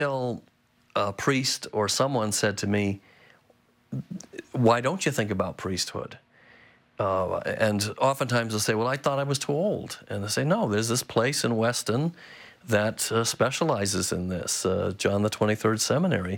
Till a priest or someone said to me, "Why don't you think about priesthood?" And oftentimes they'll say, "Well, I thought I was too old." And they say, "No, there's this place in Weston that specializes in this, John the 23rd Seminary,